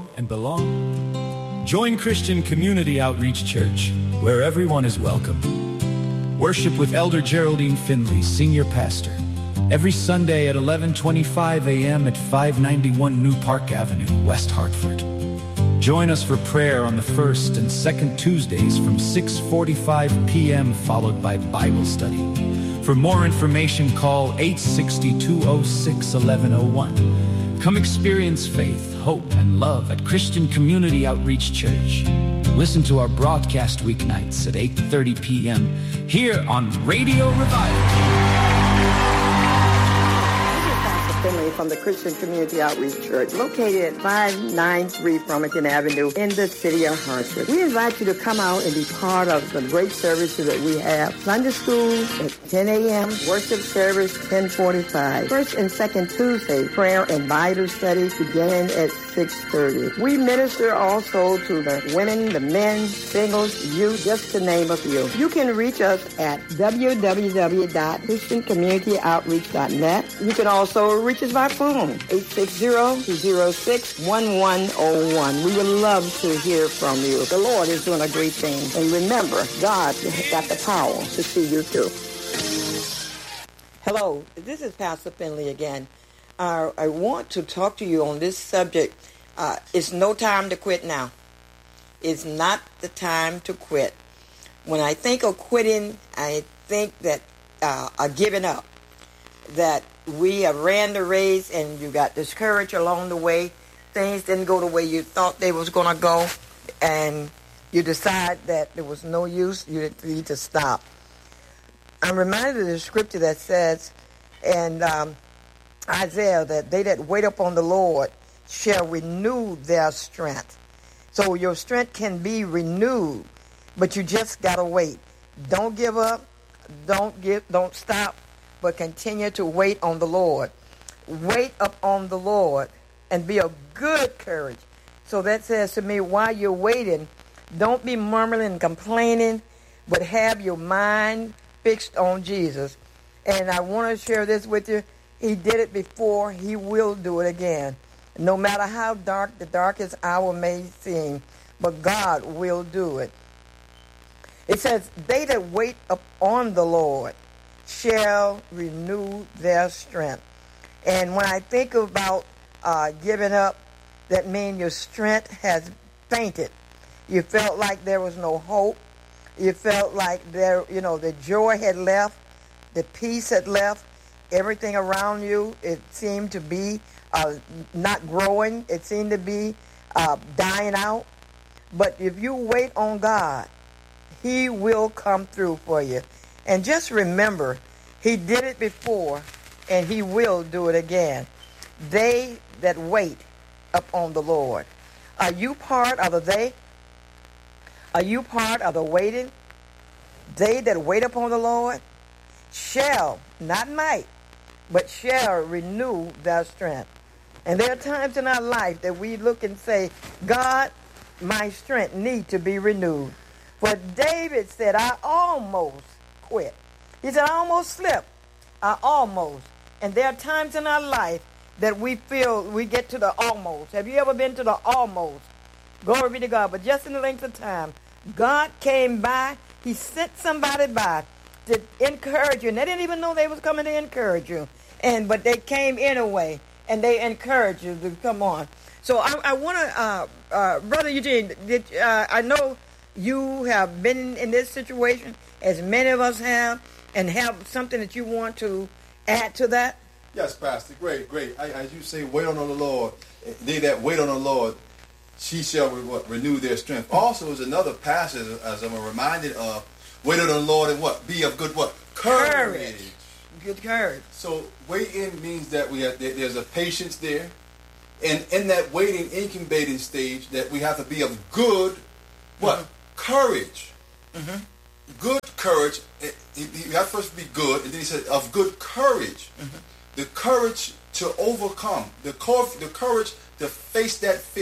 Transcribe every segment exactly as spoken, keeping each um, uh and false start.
grow and belong. Join Christian Community Outreach Church, where everyone is welcome. Worship with Elder Geraldine Finley, Senior Pastor, every Sunday at eleven twenty-five a m at five ninety-one New Park Avenue, West Hartford. Join us for prayer on the first and second Tuesdays from six forty-five p m followed by Bible study. For more information, call eight six zero, two zero six, one one zero one. Come experience faith, hope, and love at Christian Community Outreach Church. Listen to our broadcast weeknights at eight thirty p m here on Radio Revival. From the Christian Community Outreach Church, located at five ninety-three Farmington Avenue in the city of Hartford. We invite you to come out and be part of the great services that we have. Sunday school at ten a m, worship service ten forty-five. First and second Tuesday, prayer and Bible study beginning at six thirty. We minister also to the women, the men, singles, youth, just to name a few. You can reach us at w w w dot christian community outreach dot net. You can also reach us by phone, eight six zero, two zero six, one one zero one. We would love to hear from you. The Lord is doing a great thing. And remember, God got the power to see you through. Hello, this is Pastor Finley again. Uh, I want to talk to you on this subject. Uh, it's no time to quit now. It's not the time to quit. When I think of quitting, I think that uh, of giving up. That we have ran the race and you got discouraged along the way. Things didn't go the way you thought they was going to go. And you decide that there was no use. You need to stop. I'm reminded of the scripture that says in um, Isaiah that they that wait upon the Lord shall renew their strength. So your strength can be renewed, but you just got to wait. Don't give up. Don't give, don't stop. But continue to wait on the Lord. Wait upon the Lord and be of good courage. So that says to me, while you're waiting, don't be murmuring and complaining, but have your mind fixed on Jesus. And I want to share this with you. He did it before. He will do it again. No matter how dark the darkest hour may seem, but God will do it. It says, they that wait upon the Lord shall renew their strength. And when I think about uh, giving up, that means your strength has fainted. You felt like there was no hope. You felt like there, you know, the joy had left, the peace had left, everything around you, it seemed to be uh, not growing. It seemed to be uh, dying out. But if you wait on God, He will come through for you. And just remember, He did it before, and He will do it again. They that wait upon the Lord. Are you part of the they? Are you part of the waiting? They that wait upon the Lord shall, not might, but shall renew their strength. And there are times in our life that we look and say, God, my strength need to be renewed. But David said, I almost quit. He said, I almost slipped. I almost. And there are times in our life that we feel we get to the almost. Have you ever been to the almost? Glory be to God. But just in the length of time, God came by. He sent somebody by to encourage you. And they didn't even know they was coming to encourage you. And But they came anyway, and they encouraged you to come on. So I, I want to, uh, uh, Brother Eugene, did, uh, I know you have been in this situation, as many of us have, and have something that you want to add to that? Yes, Pastor. Great, great. I, as you say, wait on the Lord. They that wait on the Lord, she shall re- what, renew their strength. Also, is another passage, as I'm reminded of, wait on the Lord and what? Be of good what? Courage. Courage. Good courage. So waiting means that we have, there's a patience there. And in that waiting, incubating stage, that we have to be of good what? Mm-hmm. Courage. Mm-hmm. Good courage. You have to first be good, and then he said of good courage. Mm-hmm. The courage to overcome, the, cor- the courage to face that fear,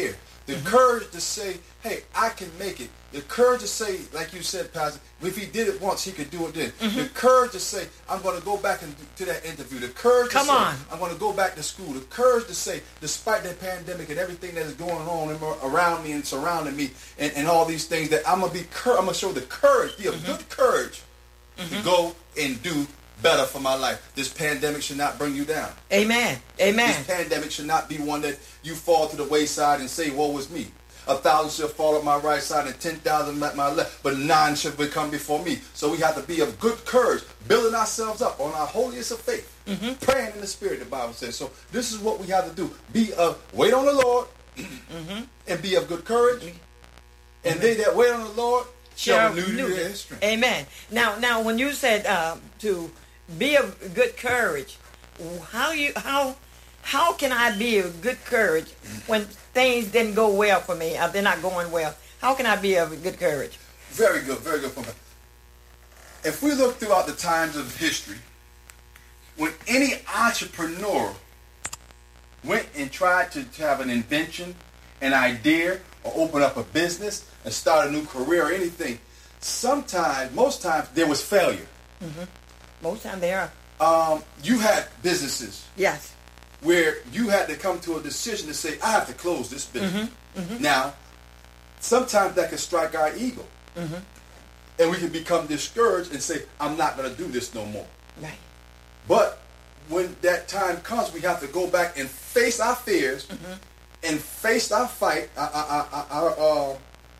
The mm-hmm. courage to say, hey, I can make it. The courage to say, like you said, Pastor, if he did it once, he could do it then. Mm-hmm. The courage to say, I'm going to go back and do, to that interview. The courage Come to say, on. I'm going to go back to school. The courage to say, despite the pandemic and everything that is going on around me and surrounding me and, and all these things, that I'm going to be, I'm going to show the courage, be of mm-hmm. good courage mm-hmm. to go and do better for my life. This pandemic should not bring you down. Amen. Amen. This pandemic should not be one that you fall to the wayside and say, woe is me. A thousand shall fall at my right side and ten thousand at my left, but nine shall become before me. So we have to be of good courage, building ourselves up on our holiest of faith, mm-hmm. praying in the Spirit, the Bible says. So this is what we have to do. Be of, wait on the Lord, mm-hmm. and be of good courage. Mm-hmm. And they that wait on the Lord shall renew their strength. Amen. Now, now, when you said uh, to be of good courage, how you how how can I be of good courage when things didn't go well for me? Or they're not going well. How can I be of good courage? Very good, very good point. If we look throughout the times of history, when any entrepreneur went and tried to, to have an invention, an idea, or open up a business and start a new career or anything, sometimes, most times, there was failure. Mm-hmm. Most times there are. Um, you had businesses. Yes. Where you had to come to a decision to say, I have to close this business. Mm-hmm. Mm-hmm. Now, sometimes that can strike our ego. Mm-hmm. And we can become discouraged and say, I'm not going to do this no more. Right. But when that time comes, we have to go back and face our fears mm-hmm. and face our fight, our, our, our, our, uh,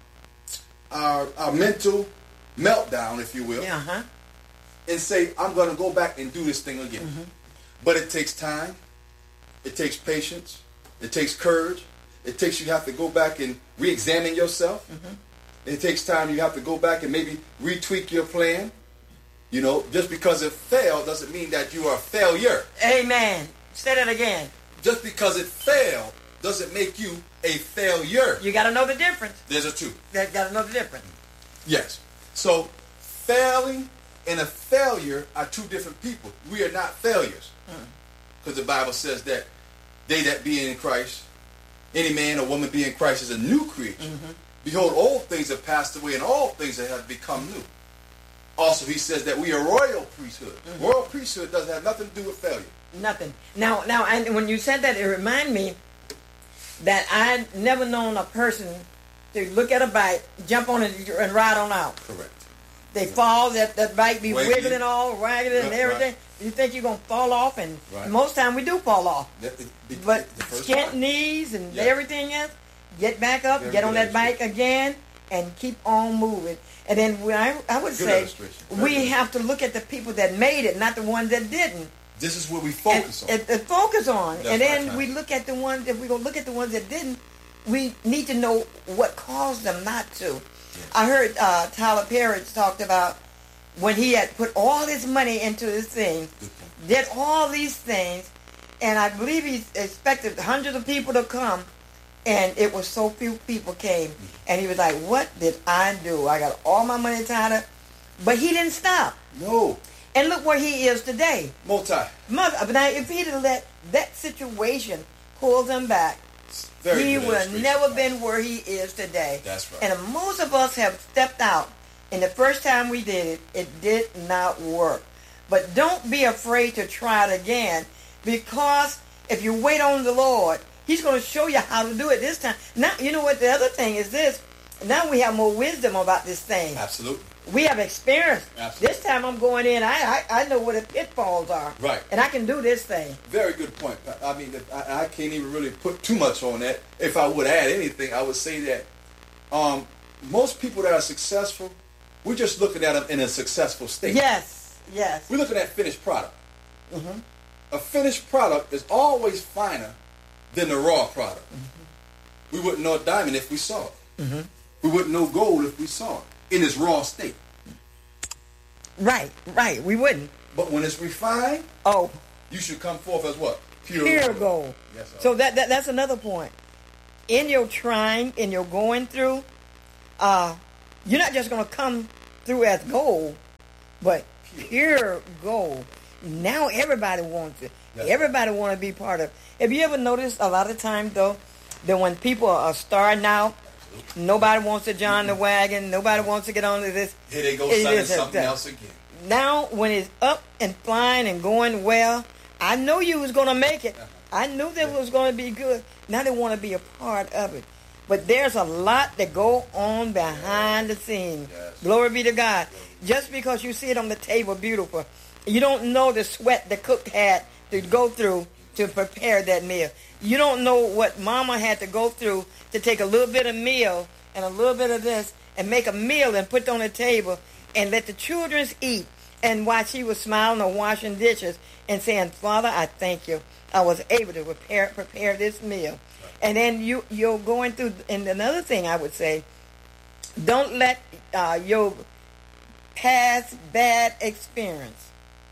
our, our mental meltdown, if you will. Yeah, uh-huh. And say, I'm going to go back and do this thing again. Mm-hmm. But it takes time. It takes patience. It takes courage. It takes you have to go back and re-examine yourself. Mm-hmm. It takes time. You have to go back and maybe retweak your plan. You know, just because it failed doesn't mean that you are a failure. Amen. Say that again. Just because it failed doesn't make you a failure. You got to know the difference. There's a two. You got to know the difference. Yes. So failing and a failure are two different people. We are not failures. Because mm. the Bible says that they that be in Christ, any man or woman be in Christ is a new creature. Mm-hmm. Behold, old things have passed away and all things have become new. Also, he says that we are royal priesthood. Mm-hmm. Royal priesthood doesn't have nothing to do with failure. Nothing. Now, now, and when you said that, it reminded me that I never known a person to look at a bike, jump on it, and ride on out. Correct. They fall, that, that bike be Waggy. wiggling all, ragged and Right, everything. right. You think you're going to fall off, and Right. most time we do fall off. That- the- the- But the first skint part. knees and Yeah. everything else, get back up, Very get on good that bike again, and keep on moving. And then we, I, I would Good say illustration. Very we good. have to look at the people that made it, not the ones that didn't. This is what we focus and, on. And, and focus on. That's and then right. we look at the ones, if we're going to look at the ones that didn't, we need to know what caused them not to. Yes. I heard uh, Tyler Perry talked about when he had put all his money into this thing, did all these things, and I believe he expected hundreds of people to come, and it was so few people came. And he was like, what did I do? I got all my money tied up. But he didn't stop. No. And look where he is today. Multi. Mother, but now if he'd have let that situation pull him back, Very he good would have illustration. never been where he is today. That's right. And most of us have stepped out. And the first time we did it, it did not work. But don't be afraid to try it again, because if you wait on the Lord, He's going to show you how to do it this time. Now, you know what? The other thing is this. Now we have more wisdom about this thing. Absolutely. We have experience. Absolutely. This time I'm going in, I, I I know what the pitfalls are. Right. And I can do this thing. Very good point. I mean, I, I can't even really put too much on that. If I would add anything, I would say that um, most people that are successful, we're just looking at them in a successful state. Yes. Yes. We're looking at finished product. Mm-hmm. A finished product is always finer than the raw product. Mm-hmm. We wouldn't know a diamond if we saw it. Mm-hmm. We wouldn't know gold if we saw it in its raw state. Right, right. We wouldn't. But when it's refined, Oh, you should come forth as what? pure gold. Yes, sir. So that, that that's another point. In your trying, in your going through, uh, you're not just going to come through as gold, but pure gold. Now everybody wants it. That's Everybody want to be part of it. Have you ever noticed a lot of times, though, that when people are starting out, nobody wants to join the wagon. Nobody wants to get on to this. Here they go It signing is a- something else again. Now, when it's up and flying and going well, I know you was going to make it. I knew that was going to be good. Now they want to be a part of it. But there's a lot that go on behind the scenes. Yes. Glory be to God. Just because you see it on the table beautiful, you don't know the sweat the cook had to go through to prepare that meal. You don't know what mama had to go through to take a little bit of meal and a little bit of this and make a meal and put it on the table and let the children eat. And while she was smiling or washing dishes and saying, Father, I thank you. I was able to prepare prepare this meal. And then you, you're going through, and another thing I would say, don't let uh, your past bad experience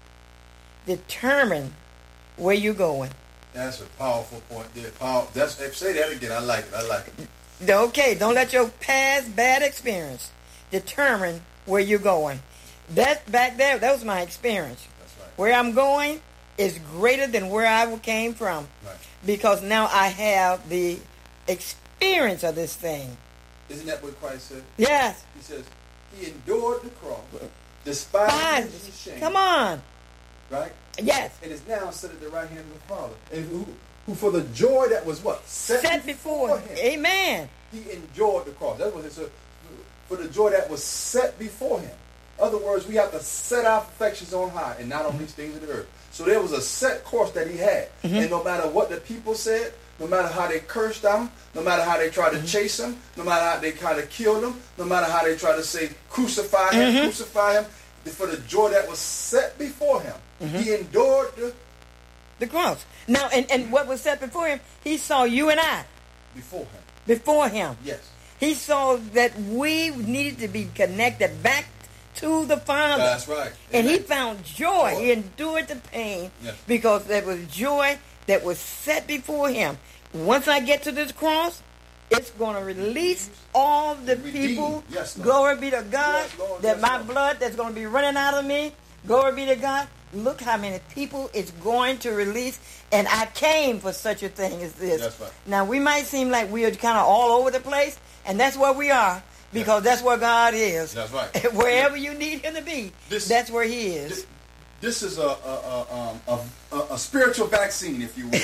determine where you're going. That's a powerful point there. Power, that's, say that again. I like it. I like it. Okay, don't let your past bad experience determine where you're going. That back there, that was my experience. That's right. Where I'm going is greater than where I came from. Right. Because now I have the experience of this thing. Isn't that what Christ said? Yes. He says, he endured the cross, despised his shame. Come on. Right? Yes. And is now set at the right hand of the Father. And who, who for the joy that was what? Set, Set before him. Amen. He endured the cross. That's what it said. For the joy that was set before him. In other words, we have to set our affections on high and not on these things of the earth. So there was a set course that he had. Mm-hmm. And no matter what the people said, no matter how they cursed him, no matter how they tried to mm-hmm. chase him, no matter how they tried to kill him, no matter how they tried to say, crucify him, mm-hmm. crucify him, for the joy that was set before him, mm-hmm. he endured the, the cross. Now, and, and what was set before him, he saw you and I. Before him. Before him. Yes. He saw that we needed to be connected back to the Father. That's right. And Amen. he found joy. joy. He endured the pain yes. because there was joy that was set before him. Once I get to this cross, it's going to release all the Redeem. people. Yes, glory be to God. Yes, Lord. That Yes, my Lord. blood that's going to be running out of me. Glory be to God. Look how many people it's going to release. And I came for such a thing as this. That's right. Now, we might seem like we are kind of all over the place. And that's where we are. Because yes. that's where God is. That's right. Wherever you need him to be, this, that's where he is. This, this is a a, a, um, a a spiritual vaccine, if you will.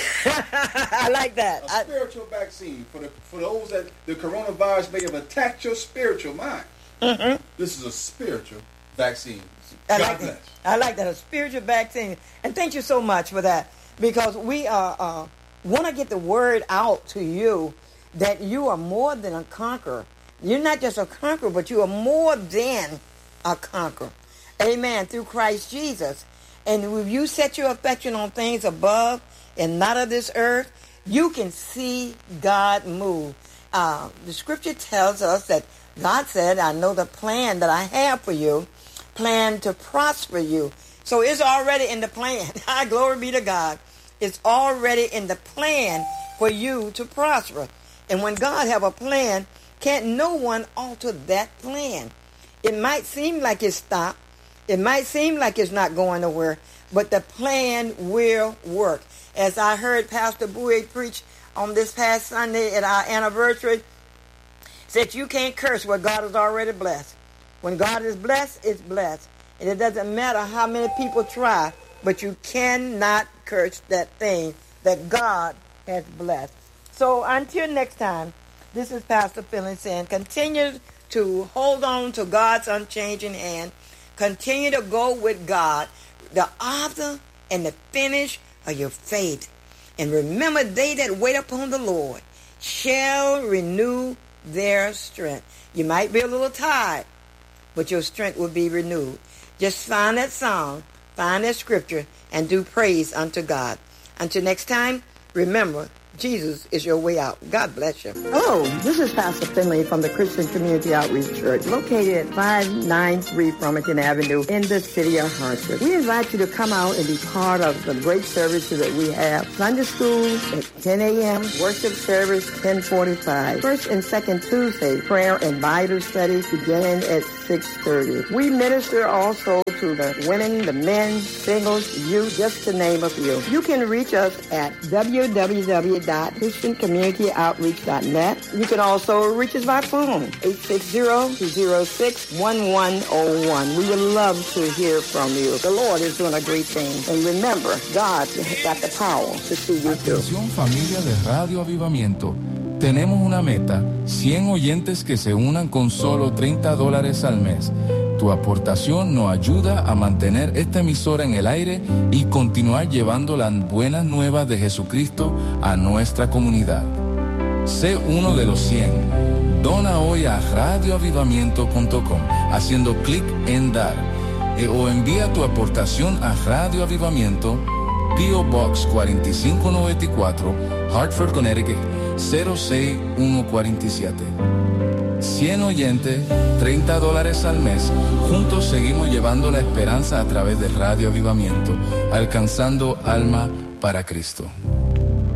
I like that. A spiritual I, vaccine for the for those that the coronavirus may have attacked your spiritual mind. Mm-hmm. This is a spiritual vaccine. I God like bless. that. I like that. A spiritual vaccine. And thank you so much for that. Because we are uh, want to get the word out to you that you are more than a conqueror. You're not just a conqueror, but you are more than a conqueror. Amen. Through Christ Jesus. And if you set your affection on things above and not of this earth, you can see God move. Uh, the scripture tells us that God said, I know the plan that I have for you, plan to prosper you. So it's already in the plan. Glory be to God. It's already in the plan for you to prosper. And when God have a plan, can't no one alter that plan. It might seem like it's stopped. It might seem like it's not going nowhere, but the plan will work. As I heard Pastor Bowie preach on this past Sunday at our anniversary, said you can't curse what God has already blessed. When God is blessed, it's blessed. And it doesn't matter how many people try, but you cannot curse that thing that God has blessed. So until next time, this is Pastor Finley saying, continue to hold on to God's unchanging hand. Continue to go with God, the author and the finish of your faith. And remember, they that wait upon the Lord shall renew their strength. You might be a little tired, but your strength will be renewed. Just find that song, find that scripture, and do praise unto God. Until next time, remember, Jesus is your way out. God bless you. Hello, this is Pastor Finley from the Christian Community Outreach Church, located at five ninety-three Farmington Avenue in the city of Hartford. We invite you to come out and be part of the great services that we have. Sunday school at ten a.m., worship service ten forty-five. First and second Tuesday, prayer and Bible study beginning at six thirty. We minister also to the women, the men, singles, youth, just to name a few. You can reach us at w w w dot christian community outreach dot net. You can also reach us by phone, eight six zero, two zero six, one one zero one. We would love to hear from you. The Lord is doing a great thing. And remember, God got the power to see you through. Atención, familia de Radio Avivamiento. Tenemos una meta, cien oyentes que se unan con solo treinta dólares al mes. Tu aportación nos ayuda a mantener esta emisora en el aire y continuar llevando las buenas nuevas de Jesucristo a nuestra comunidad. Sé uno de los cien. Dona hoy a radio avivamiento punto com haciendo clic en dar eh, o envía tu aportación a Radio Avivamiento, P O Box cuatro cinco noventa y cuatro, Hartford, Connecticut cero seis uno cuatro siete. cien oyentes, treinta dólares al mes. Juntos seguimos llevando la esperanza a través de Radio Avivamiento, alcanzando alma para Cristo.